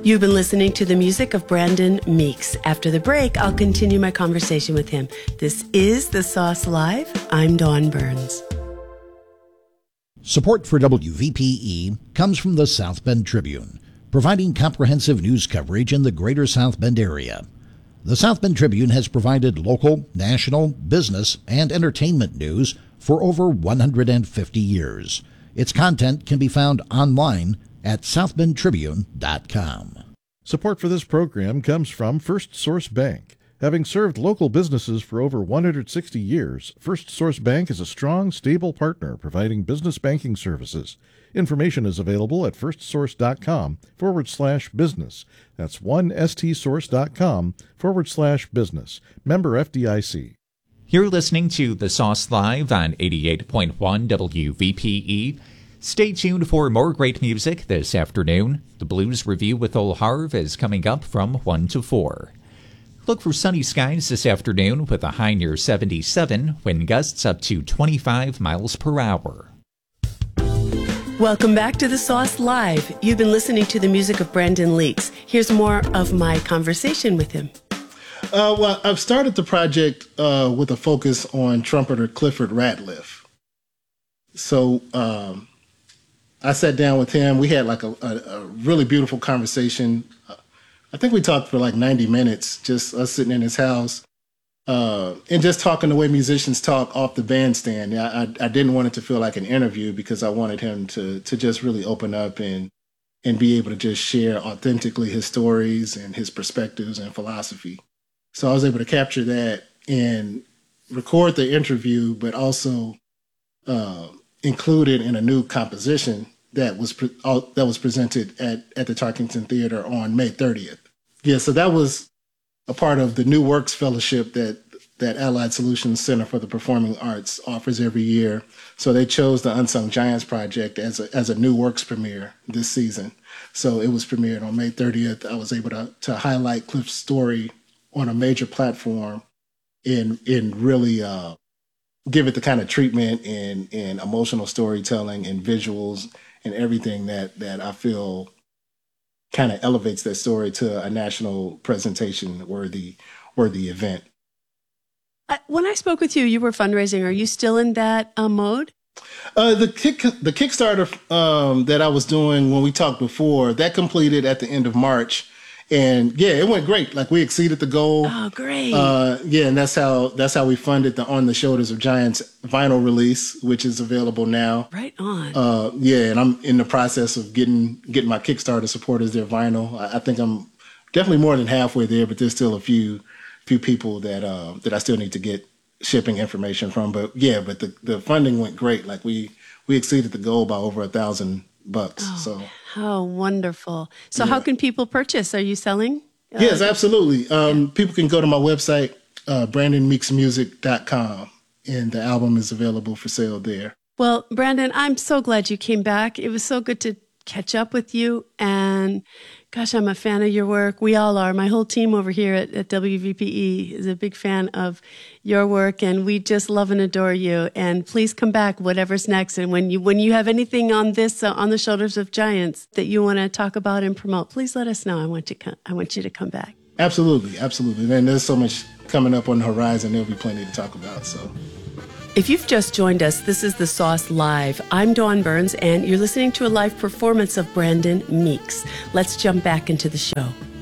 You've been listening to the music of Brandon Meeks. After the break, I'll continue my conversation with him. This is The Sauce Live. I'm Dawn Burns. Support for WVPE comes from the South Bend Tribune, providing comprehensive news coverage in the greater South Bend area. The South Bend Tribune has provided local, national, business, and entertainment news for over 150 years. Its content can be found online at southbendtribune.com. Support for this program comes from First Source Bank. Having served local businesses for over 160 years, First Source Bank is a strong, stable partner providing business banking services. Information is available at firstsource.com/business. That's 1stsource.com/business. Member FDIC. You're listening to The Sauce Live on 88.1 WVPE. Stay tuned for more great music this afternoon. The Blues Review with Ol Harv is coming up from 1 to 4. Look for sunny skies this afternoon with a high near 77, wind gusts up to 25 miles per hour. Welcome back to The Sauce Live. You've been listening to the music of Brandon Meeks. Here's more of my conversation with him. Well, I've started the project with a focus on trumpeter Clifford Ratliff. So I sat down with him. We had like a really beautiful conversation. I think we talked for like 90 minutes, just us sitting in his house and just talking the way musicians talk off the bandstand. I didn't want it to feel like an interview because I wanted him to just really open up and be able to just share authentically his stories and his perspectives and philosophy. So I was able to capture that and record the interview, but also include it in a new composition that was presented at the Tarkington Theater on May 30th. Yeah, so that was a part of the New Works Fellowship that Allied Solutions Center for the Performing Arts offers every year. So they chose the Unsung Giants project as a New Works premiere this season. So it was premiered on May 30th. I was able to highlight Cliff's story on a major platform and really give it the kind of treatment and emotional storytelling and visuals and everything that I feel kind of elevates that story to a national presentation worthy event. When I spoke with you, you were fundraising. Are you still in that mode? The Kickstarter that I was doing when we talked before, that completed at the end of March. And yeah, it went great. Like we exceeded the goal. Oh, great. Yeah, and that's how we funded the On the Shoulders of Giants vinyl release, which is available now. Right on. Yeah, and I'm in the process of getting my Kickstarter supporters their vinyl. I think I'm definitely more than halfway there, but there's still a few people that I still need to get shipping information from. But yeah, but the funding went great. Like we exceeded the goal by over $1,000. Oh, so how wonderful. So yeah. How can people purchase? Are you selling? Yes, absolutely. People can go to my website, brandonmeeksmusic.com, and the album is available for sale there. Well, Brandon, I'm so glad you came back. It was so good to catch up with you. And gosh, I'm a fan of your work. We all are. My whole team over here at WVPE is a big fan of your work, and we just love and adore you. And please come back, whatever's next. And when you have anything on this, on the Shoulders of Giants that you want to talk about and promote, please let us know. I want you to come back. Absolutely. Absolutely. Man, there's so much coming up on the horizon. There'll be plenty to talk about. So. If you've just joined us, this is The Sauce Live. I'm Dawn Burns, and you're listening to a live performance of Brandon Meeks. Let's jump back into the show.